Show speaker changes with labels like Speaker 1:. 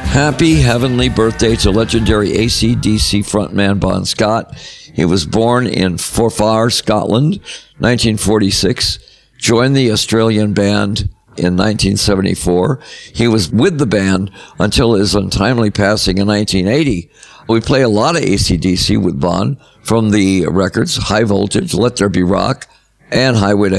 Speaker 1: Happy heavenly birthday to legendary AC/DC frontman Bon Scott. He was born in Forfar, Scotland, 1946, joined the Australian band in 1974. He was with the band until his untimely passing in 1980. We play a lot of AC/DC with Bon from the records High Voltage, Let There Be Rock, and Highway to